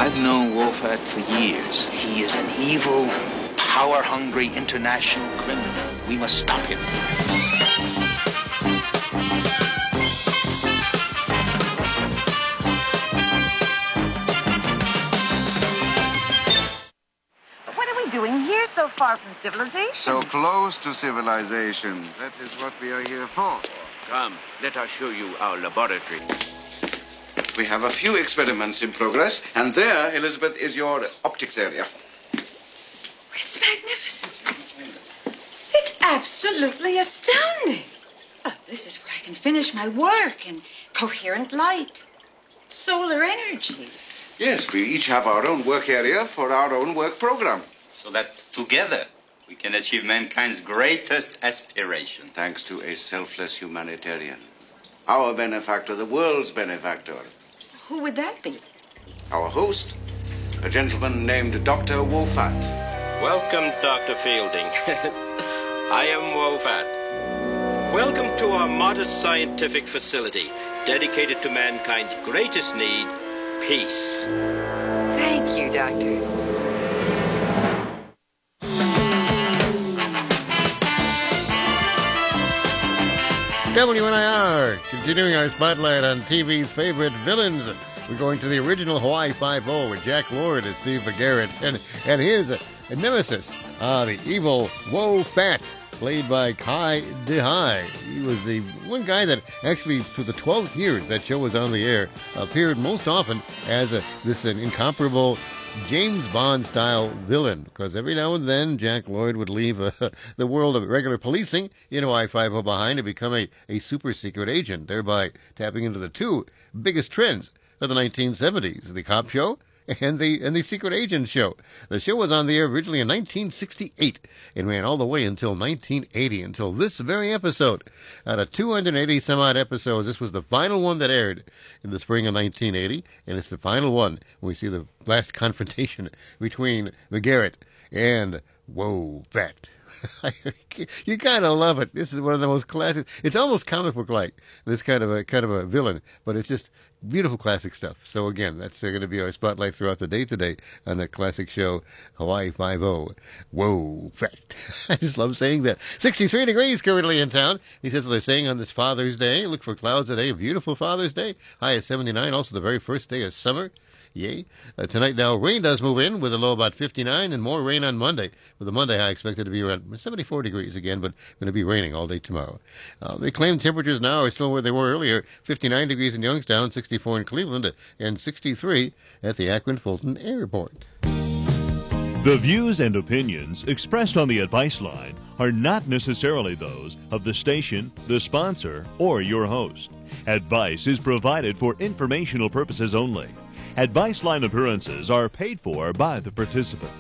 I've known Wolfat for years. He is an evil, power-hungry international criminal. We must stop him. What are we doing here so far from civilization? So close to civilization. That is what we are here for. Come, let us show you our laboratory. We have a few experiments in progress, and there, Elizabeth, is your optics area. It's magnificent. It's absolutely astounding. Oh, this is where I can finish my work in coherent light. Solar energy. Yes, we each have our own work area for our own work program. So that together we can achieve mankind's greatest aspiration. Thanks to a selfless humanitarian. Our benefactor, the world's benefactor. Who would that be? Our host, a gentleman named Dr. Wolfat. Welcome, Dr. Fielding. I am Wolfat. Welcome to our modest scientific facility, dedicated to mankind's greatest need, peace. Thank you, Doctor. WNIR, continuing our spotlight on TV's favorite villains. We're going to the original Hawaii Five-0 with Jack Lord as Steve McGarrett and his nemesis, the evil Wolfat, played by Kai DeHai. He was the one guy that actually, for the 12 years that show was on the air, appeared most often as this incomparable James Bond-style villain, because every now and then Jack Lloyd would leave the world of regular policing in Hawaii Five-0 behind to become a super-secret agent, thereby tapping into the two biggest trends of the 1970s, the cop show and the secret agent show. The show was on the air originally in 1968 and ran all the way until 1980, until this very episode. Out of 280 some odd episodes, this was the final one that aired in the spring of 1980, and it's the final one when we see the last confrontation between McGarrett and Wolfat. You kind of love it. This is one of the most classic. It's almost comic book like, this kind of a villain, but it's just beautiful classic stuff. So again, that's going to be our spotlight throughout the day today on that classic show, Hawaii Five-0. Wolfat. I just love saying that. 63 degrees currently in town. He says what they're saying on this Father's Day. Look for clouds today. A beautiful Father's Day. High is 79. Also the very first day of summer. Yay. Tonight now, rain does move in with a low about 59 and more rain on Monday, with the Monday high expected to be around 74 degrees again, but going to be raining all day tomorrow. The claimed temperatures now are still where they were earlier, 59 degrees in Youngstown, 64 in Cleveland, and 63 at the Akron-Fulton Airport. The views and opinions expressed on the Advice Line are not necessarily those of the station, the sponsor, or your host. Advice is provided for informational purposes only. Advice Line appearances are paid for by the participant.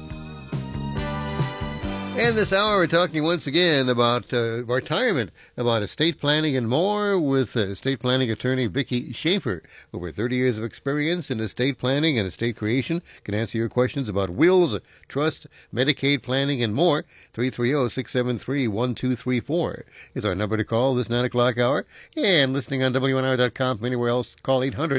And this hour we're talking once again about retirement, about estate planning and more with estate planning attorney Vicki Schaefer. Over 30 years of experience in estate planning and estate creation, can answer your questions about wills, trust, Medicaid planning, and more. 330-673-1234 is our number to call this 9 o'clock hour. And listening on WNR.com from anywhere else, call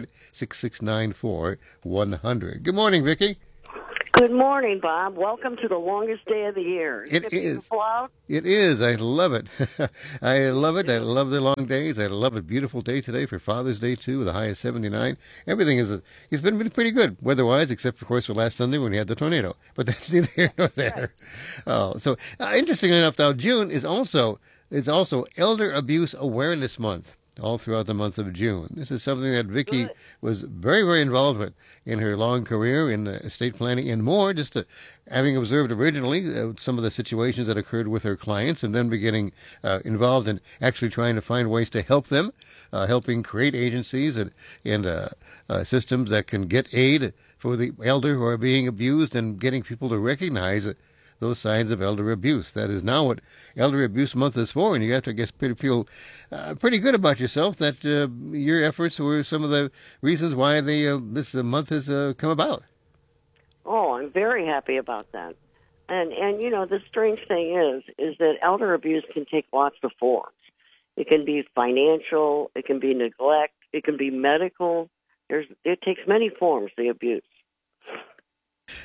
800-6694-100. Good morning, Vicki. Good morning, Bob. Welcome to the longest day of the year. It is. It is. I love it. I love it. I love the long days. I love a beautiful day today for Father's Day, too, the high of 79. Everything is, it's been pretty good weather-wise, except, of course, for last Sunday when we had the tornado. But that's neither here nor there. Right. So, interestingly enough, though, June is also Elder Abuse Awareness Month, all throughout the month of June. This is something that Vicki was very, very involved with in her long career in estate planning and more, just having observed originally some of the situations that occurred with her clients and then beginning involved in actually trying to find ways to help them, helping create agencies and systems that can get aid for the elder who are being abused and getting people to recognize those signs of elder abuse. That is now what Elder Abuse Month is for, and you have to, I guess, feel pretty good about yourself that your efforts were some of the reasons why this month has come about. Oh, I'm very happy about that. And you know, the strange thing is that elder abuse can take lots of forms. It can be financial, it can be neglect, it can be medical. It takes many forms, the abuse.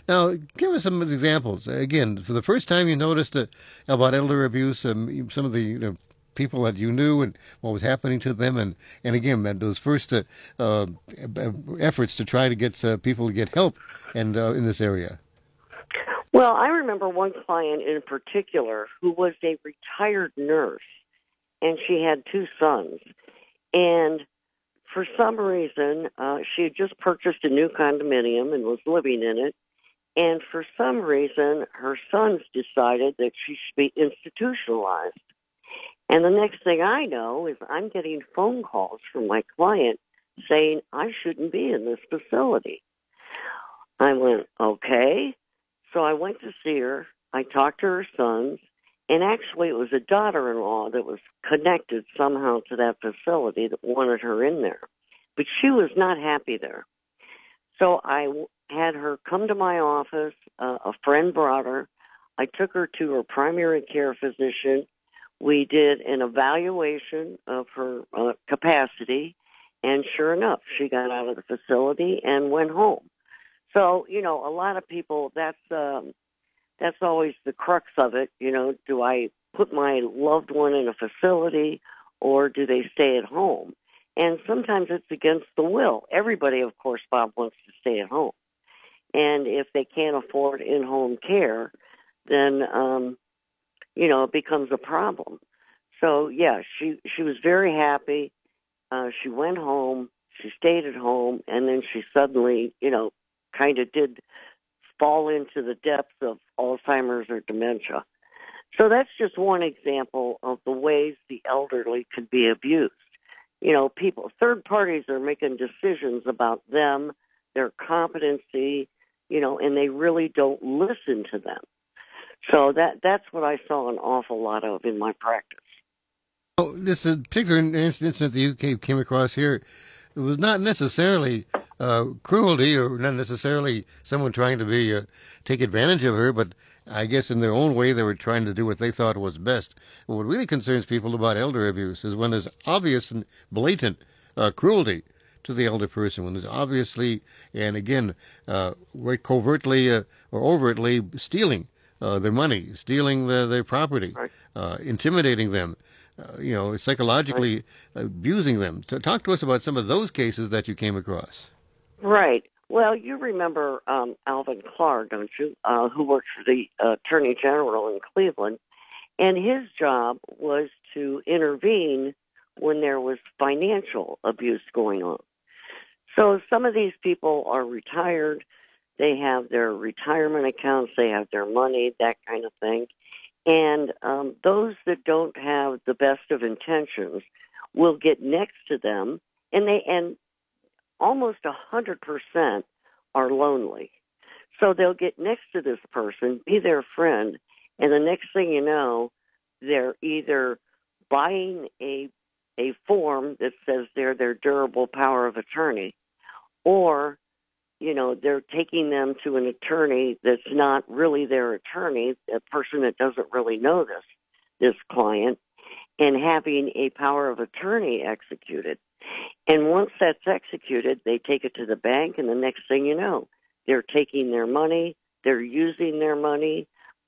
Now, give us some examples. Again, for the first time you noticed about elder abuse, some of the people that you knew and what was happening to them, and again, those first efforts to try to get people to get help and in this area. Well, I remember one client in particular who was a retired nurse, and she had 2 sons. And for some reason, she had just purchased a new condominium and was living in it. And for some reason, her sons decided that she should be institutionalized. And the next thing I know is I'm getting phone calls from my client saying I shouldn't be in this facility. I went, okay. So I went to see her. I talked to her sons. And actually, it was a daughter-in-law that was connected somehow to that facility that wanted her in there. But she was not happy there. So I had her come to my office. A friend brought her. I took her to her primary care physician. We did an evaluation of her capacity. And sure enough, she got out of the facility and went home. So, a lot of people, that's always the crux of it. Do I put my loved one in a facility or do they stay at home? And sometimes it's against the will. Everybody, of course, Bob, wants to stay at home. And if they can't afford in-home care, then, it becomes a problem. So, yeah, she was very happy. She went home. She stayed at home. And then she suddenly, kind of did fall into the depths of Alzheimer's or dementia. So that's just one example of the ways the elderly can be abused. Third parties are making decisions about them, their competency, and they really don't listen to them. So that's what I saw an awful lot of in my practice. Oh, this particular incident that you came across here, it was not necessarily cruelty or not necessarily someone trying to take advantage of her, but I guess in their own way they were trying to do what they thought was best. What really concerns people about elder abuse is when there's obvious and blatant cruelty to the elder person, when there's obviously, and again, covertly or overtly stealing their money, stealing their property, right. Intimidating them, psychologically right. Abusing them. Talk to us about some of those cases that you came across. Right. Well, you remember Alvin Clark, don't you, who worked for the Attorney General in Cleveland, and his job was to intervene when there was financial abuse going on. So some of these people are retired. They have their retirement accounts. They have their money, that kind of thing. And those that don't have the best of intentions will get next to them, and almost 100% are lonely. So they'll get next to this person, be their friend, and the next thing you know, they're either buying a form that says they're their durable power of attorney, or, they're taking them to an attorney that's not really their attorney, a person that doesn't really know this client, and having a power of attorney executed. And once that's executed, they take it to the bank, and the next thing you know, they're taking their money, they're using their money.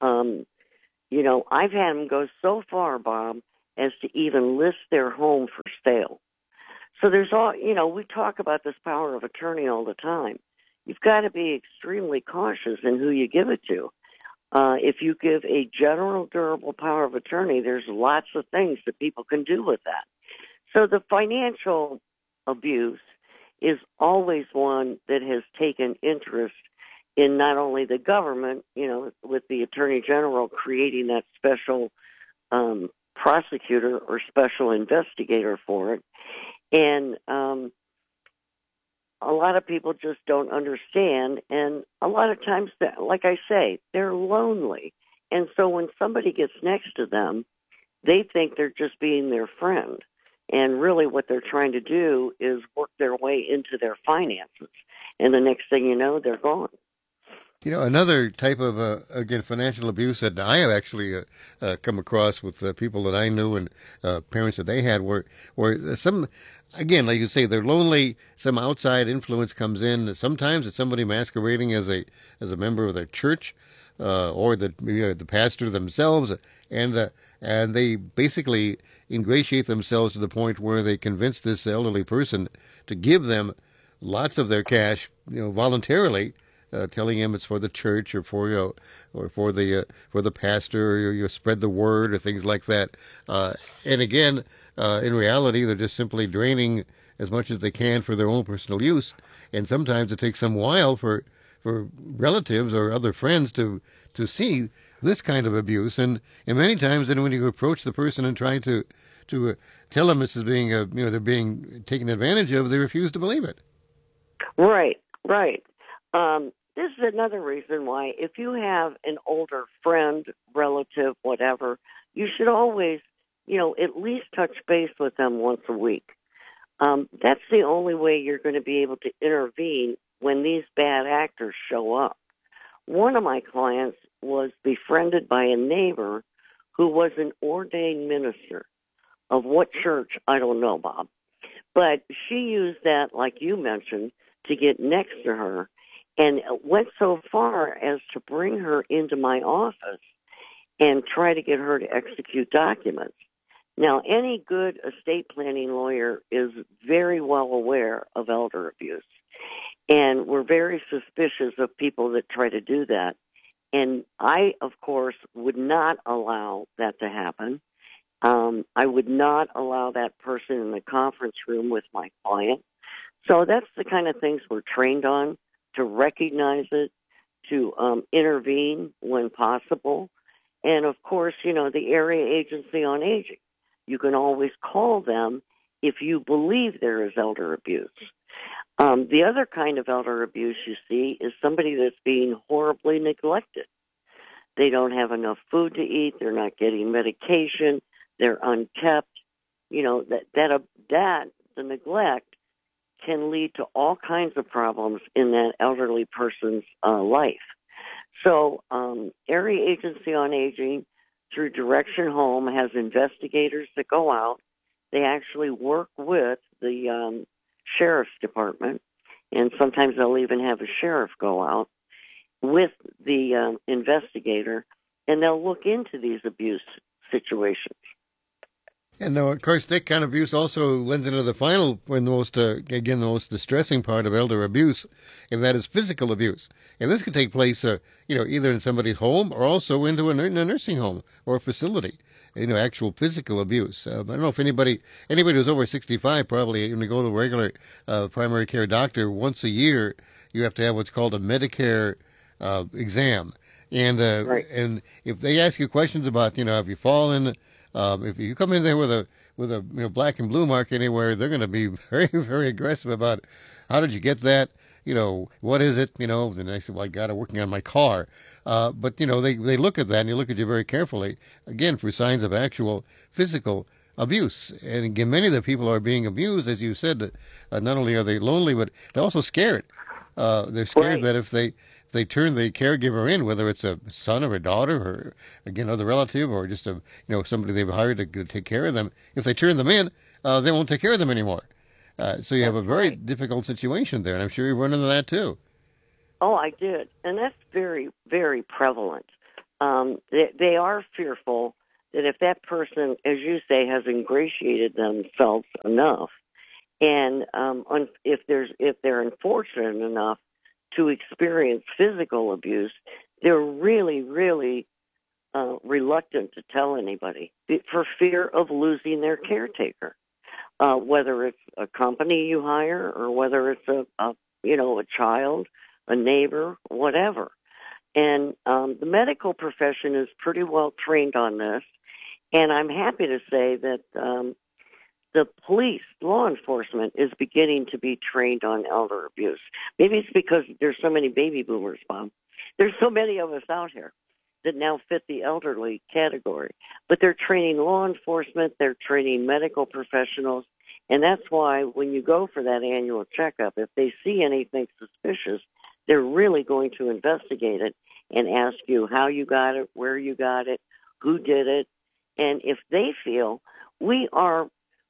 I've had them go so far, Bob, as to even list their home for sale. So there's we talk about this power of attorney all the time. You've got to be extremely cautious in who you give it to. If you give a general durable power of attorney, there's lots of things that people can do with that. So the financial abuse is always one that has taken interest in not only the government, with the Attorney General creating that special prosecutor or special investigator for it. And a lot of people just don't understand. And a lot of times, like I say, they're lonely. And so when somebody gets next to them, they think they're just being their friend. And really what they're trying to do is work their way into their finances. And the next thing you know, they're gone. Another type of, financial abuse that I have actually come across with people that I knew and parents that they had were some again, like you say, they're lonely. Some outside influence comes in. Sometimes it's somebody masquerading as a member of their church, or the pastor themselves, and they basically ingratiate themselves to the point where they convince this elderly person to give them lots of their cash, voluntarily, telling him it's for the church or for the pastor, or you spread the word or things like that. And again, in reality, they're just simply draining as much as they can for their own personal use. And sometimes it takes some while for relatives or other friends to see this kind of abuse. And many times, then when you approach the person and try to tell them this is being they're being taken advantage of, they refuse to believe it. Right. This is another reason why, if you have an older friend, relative, whatever, you should always, at least touch base with them once a week. That's the only way you're going to be able to intervene when these bad actors show up. One of my clients was befriended by a neighbor who was an ordained minister. Of what church, I don't know, Bob. But she used that, like you mentioned, to get next to her, and went so far as to bring her into my office and try to get her to execute documents. Now, any good estate planning lawyer is very well aware of elder abuse, and we're very suspicious of people that try to do that. And I, of course, would not allow that to happen. I would not allow that person in the conference room with my client. So that's the kind of things we're trained on, to recognize it, to intervene when possible. And, of course, the Area Agency on Aging. You can always call them if you believe there is elder abuse. The other kind of elder abuse you see is somebody that's being horribly neglected. They don't have enough food to eat. They're not getting medication. They're unkept. The neglect can lead to all kinds of problems in that elderly person's life. So, Area Agency on Aging, through Direction Home, has investigators that go out. They actually work with the sheriff's department, and sometimes they'll even have a sheriff go out with the investigator, and they'll look into these abuse situations. And now, of course, that kind of abuse also lends into the final and the most distressing part of elder abuse, and that is physical abuse. And this can take place, either in somebody's home or also into a nursing home or a facility. Actual physical abuse. I don't know if anybody who's over 65 probably, when you go to a regular primary care doctor once a year, you have to have what's called a Medicare exam. And right. And if they ask you questions about, have you fallen, if you come in there with a black and blue mark anywhere, they're going to be very, very aggressive about how did you get that? What is it? And I said, well, I got it working on my car. But they look at that, and you look at you very carefully, again, for signs of actual physical abuse. And again, many of the people are being abused, as you said. Not only are they lonely, but they're also scared. They're scared Right. that if they turn the caregiver in, whether it's a son or a daughter or, again, other relative or just somebody they've hired to take care of them, if they turn them in, they won't take care of them anymore. So you have a very difficult situation there, and I'm sure you've run into that too. Oh, I did. And that's very, very prevalent. They are fearful that if that person, as you say, has ingratiated themselves enough, and if they're unfortunate enough to experience physical abuse, they're really, really reluctant to tell anybody for fear of losing their caretaker. Whether it's a company you hire or whether it's a child, a neighbor, whatever. And the medical profession is pretty well trained on this. And I'm happy to say that the police, law enforcement, is beginning to be trained on elder abuse. Maybe it's because there's so many baby boomers, Bob. There's so many of us out here that now fit the elderly category. But they're training law enforcement, they're training medical professionals, and that's why when you go for that annual checkup, if they see anything suspicious, they're really going to investigate it and ask you how you got it, where you got it, who did it, and if they feel we are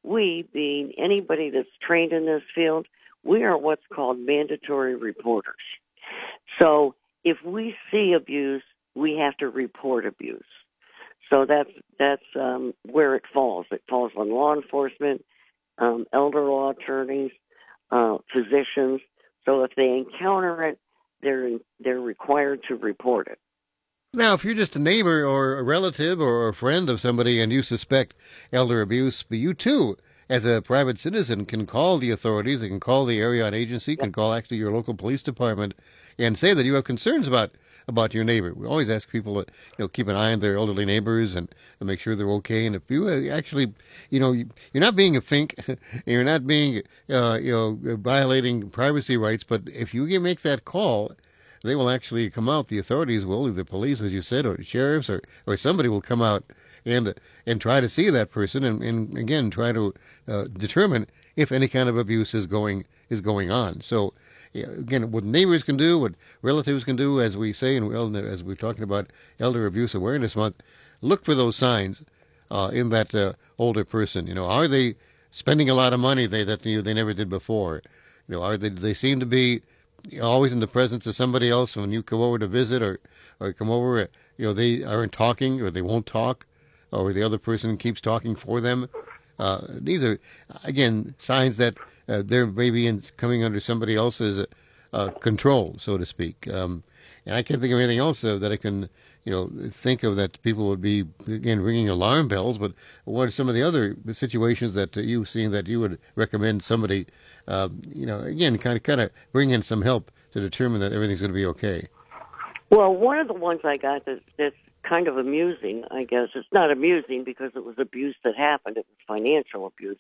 we, being anybody that's trained in this field, we are what's called mandatory reporters. So if we see abuse, we have to report abuse. So that's where it falls. It falls on law enforcement, elder law attorneys, physicians. So if they encounter it, they're required to report it. Now, if you're just a neighbor or a relative or a friend of somebody and you suspect elder abuse, you too, as a private citizen, can call the authorities, you can call the area on agency, can call actually your local police department and say that you have concerns about your neighbor. We always ask people to keep an eye on their elderly neighbors and make sure they're okay. And if you actually, you're not being a fink, you're not being, violating privacy rights, but if you make that call, they will actually come out. The authorities will, either police, as you said, or sheriffs, or somebody will come out and try to see that person and again try to determine if any kind of abuse is going on. So again, what neighbors can do, what relatives can do, as we say, and as we're talking about Elder Abuse Awareness Month, look for those signs in that older person. Are they spending a lot of money that they never did before? Are they seem to be always in the presence of somebody else when you come over to visit or come over? They aren't talking, or they won't talk, or the other person keeps talking for them. These are, again, signs that they're maybe coming under somebody else's control, so to speak. And I can't think of anything else that I can, think of that people would be, again, ringing alarm bells. But what are some of the other situations that you've seen that you would recommend somebody, again, kind of bring in some help to determine that everything's going to be okay? Well, one of the ones I got that's kind of amusing, I guess. It's not amusing because it was abuse that happened. It was financial abuse.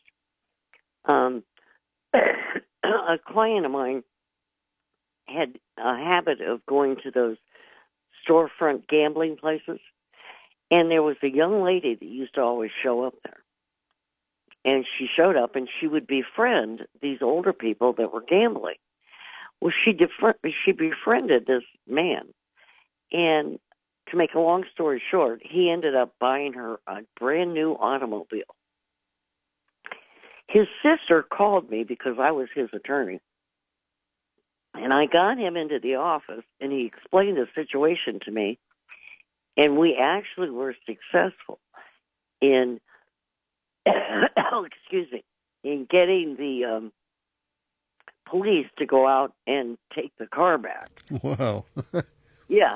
A client of mine had a habit of going to those storefront gambling places, and there was a young lady that used to always show up there. And she showed up, and she would befriend these older people that were gambling. Well, she befriended this man, and to make a long story short, he ended up buying her a brand new automobile. His sister called me because I was his attorney, and I got him into the office, and he explained the situation to me, and we actually were successful in, in getting the police to go out and take the car back. Wow. Yeah.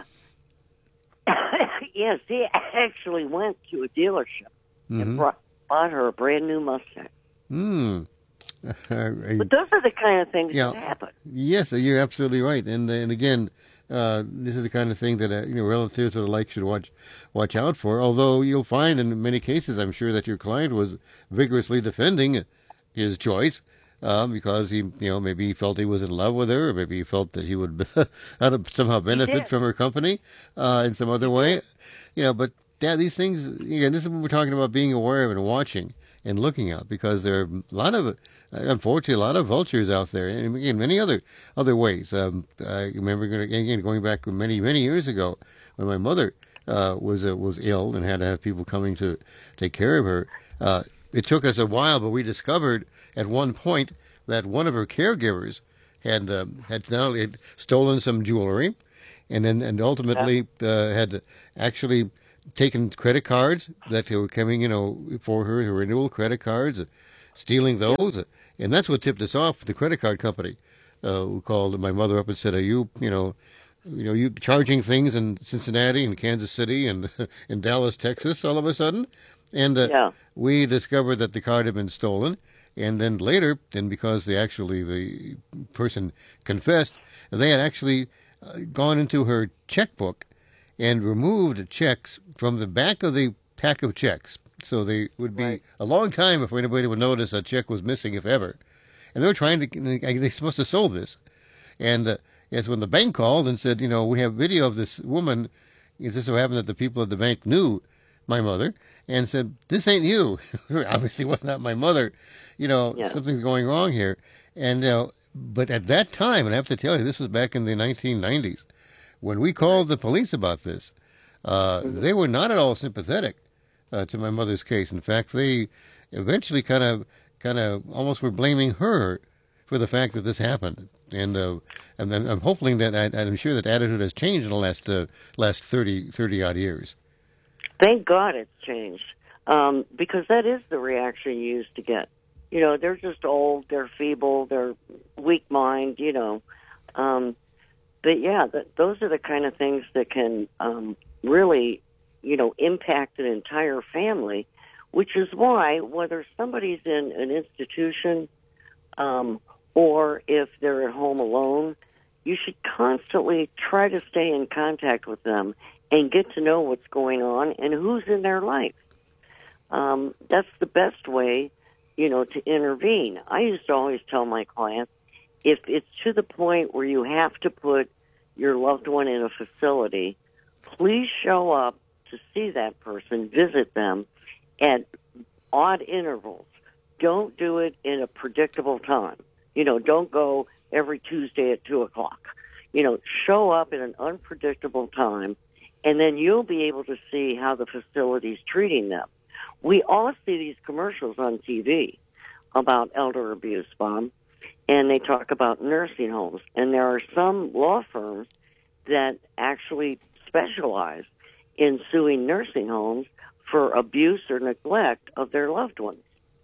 Yes, he actually went to a dealership and bought her a brand new Mustang. But those are the kind of things that happen. Yes, you're absolutely right. And again, this is the kind of thing that relatives or the like should watch out for. Although you'll find in many cases, I'm sure, that your client was vigorously defending his choice because he, maybe he felt he was in love with her, or maybe he felt that he would somehow benefit from her company in some other way. But these things, again, this is what we're talking about, being aware of and watching and looking out, because there are a lot of, unfortunately, a lot of vultures out there, and in many other ways. I remember going back many years ago when my mother was ill and had to have people coming to take care of her. It took us a while, but we discovered at one point that one of her caregivers had stolen some jewelry, and ultimately had actually taking credit cards that were coming, for her renewal credit cards, stealing those, and that's what tipped us off. The credit card company who called my mother up and said, "Are you, you charging things in Cincinnati and Kansas City and in Dallas, Texas, all of a sudden?" And we discovered that the card had been stolen, and then later, because the person confessed, they had actually gone into her checkbook and removed checks from the back of the pack of checks. So they would be a long time before anybody would notice a check was missing, if ever. And they were they're supposed to solve this. And as when the bank called and said, we have video of this woman, it just so happened that the people at the bank knew my mother and said, "This ain't you." Obviously was not my mother. Something's going wrong here. And but at that time, and I have to tell you, this was back in the 1990s, when we called the police about this, they were not at all sympathetic to my mother's case. In fact, they eventually kind of almost were blaming her for the fact that this happened. And I'm hoping that I'm sure that attitude has changed in the last 30 odd years. Thank God it's changed, because that is the reaction you used to get. You know, they're just old, they're feeble, they're weak mind, you know. But yeah, those are the kind of things that can really, you know, impact an entire family, which is why whether somebody's in an institution or if they're at home alone, you should constantly try to stay in contact with them and get to know what's going on and who's in their life. That's the best way, you know, to intervene. I used to always tell my clients, if it's to the point where you have to put your loved one in a facility, please show up to see that person, visit them at odd intervals. Don't do it in a predictable time. You know, don't go every Tuesday at 2 o'clock. You know, show up at an unpredictable time, and then you'll be able to see how the facility's treating them. We all see these commercials on TV about elder abuse, Bob, and they talk about nursing homes. And there are some law firms that actually specialize in suing nursing homes for abuse or neglect of their loved ones.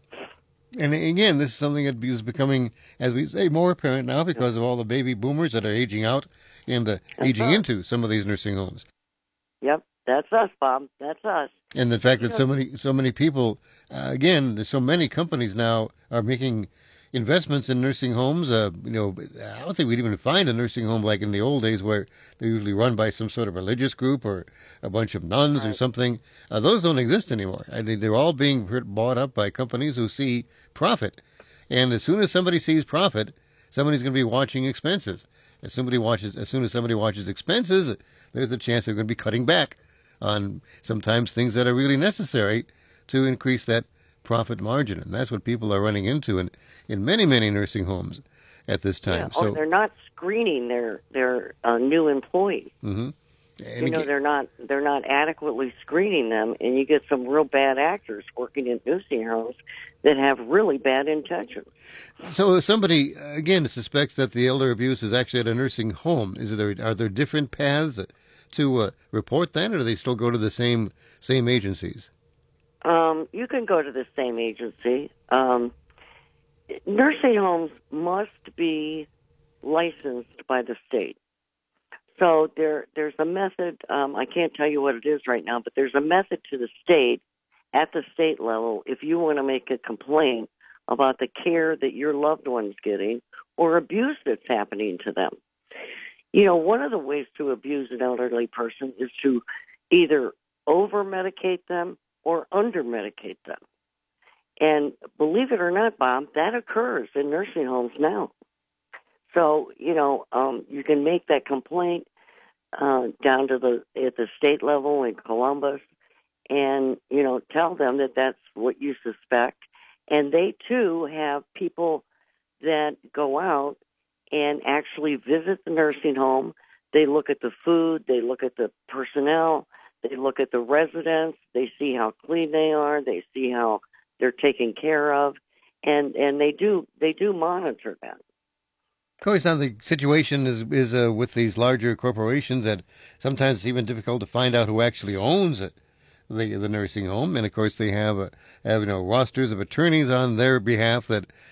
And again, this is something that is becoming, as we say, more apparent now because of all the baby boomers that are aging out and aging into some of these nursing homes. Yep, that's us, Bob. That's us. And the fact that so many people, again, so many companies now are making investments in nursing homes. You know, I don't think we'd even find a nursing home like in the old days where they're usually run by some sort of religious group or a bunch of nuns or something. Those don't exist anymore. They're all being bought up by companies who see profit. And as soon as somebody sees profit, somebody's going to be watching expenses. As soon as somebody watches expenses, there's a chance they're going to be cutting back on sometimes things that are really necessary to increase that profit margin. And that's what people are running into in many, many nursing homes at this time. Yeah, or they're not screening their new employees. Mm-hmm. You know, they're not adequately screening them, and you get some real bad actors working in nursing homes that have really bad intentions. So if somebody, again, suspects that the elder abuse is actually at a nursing home, are there different paths to report that, or do they still go to the same agencies? You can go to the same agency. Nursing homes must be licensed by the state. So there's a method, I can't tell you what it is right now, but there's a method to the state, at the state level, if you want to make a complaint about the care that your loved one's getting or abuse that's happening to them. You know, one of the ways to abuse an elderly person is to either over-medicate them or under-medicate them. And believe it or not, Bob, that occurs in nursing homes now. So, you know, you can make that complaint down to at the state level in Columbus and, you know, tell them that that's what you suspect. And they, too, have people that go out and actually visit the nursing home. They look at the food. They look at the personnel. They look at the residents. They see how clean they are. They see how they're taken care of. And they do monitor that. Of course, now the situation is with these larger corporations that sometimes it's even difficult to find out who actually owns it, the nursing home. And of course, they have rosters of attorneys on their behalf that